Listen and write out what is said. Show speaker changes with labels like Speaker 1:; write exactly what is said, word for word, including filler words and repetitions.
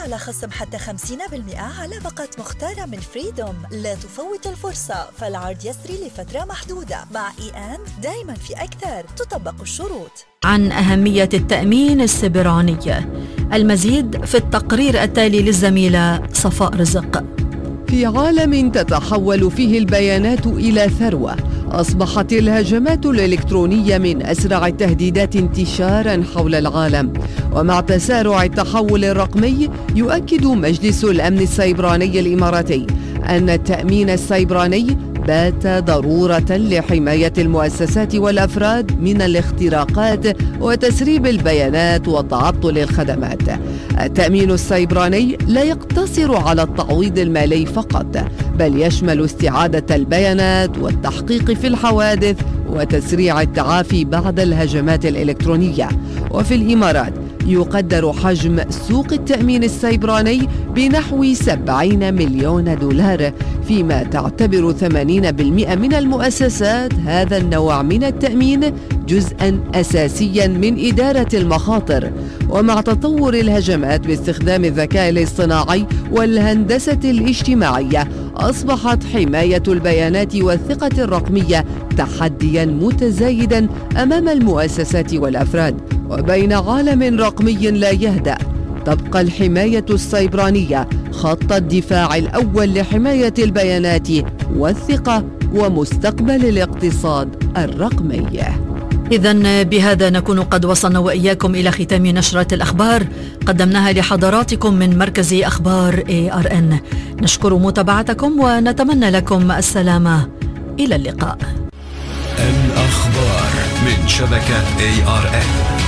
Speaker 1: على خصم حتى خمسين بالمئة على باقة مختارة من فريدوم. لا تفوت الفرصة، فالعرض يسري لفترة محدودة. مع إي أند دايما في أكثر، تطبق الشروط.
Speaker 2: عن أهمية التأمين السيبراني، المزيد في التقرير التالي للزميلة صفاء رزق.
Speaker 3: في عالم تتحول فيه البيانات إلى ثروة، أصبحت الهجمات الإلكترونية من أسرع التهديدات انتشاراً حول العالم. ومع تسارع التحول الرقمي، يؤكد مجلس الأمن السيبراني الإماراتي أن التأمين السيبراني بات ضرورة لحماية المؤسسات والأفراد من الاختراقات وتسريب البيانات وتعطل الخدمات. التأمين السيبراني لا يقتصر على التعويض المالي فقط، بل يشمل استعادة البيانات والتحقيق في الحوادث وتسريع التعافي بعد الهجمات الإلكترونية. وفي الإمارات يقدر حجم سوق التأمين السيبراني بنحو سبعين مليون دولار، فيما تعتبر ثمانين بالمئة من المؤسسات هذا النوع من التأمين جزءاً أساسياً من إدارة المخاطر. ومع تطور الهجمات باستخدام الذكاء الاصطناعي والهندسة الاجتماعية، أصبحت حماية البيانات والثقة الرقمية تحدياً متزايداً أمام المؤسسات والأفراد. وبين عالم رقمي لا يهدأ، تبقى الحماية السيبرانية خط الدفاع الأول لحماية البيانات والثقة ومستقبل الاقتصاد الرقمي.
Speaker 2: إذن بهذا نكون قد وصلنا وإياكم إلى ختام نشرة الأخبار قدمناها لحضراتكم من مركز أخبار إيه آر إن. نشكر متابعتكم ونتمنى لكم السلامة. إلى اللقاء.
Speaker 4: الأخبار من شبكة إيه آر إن.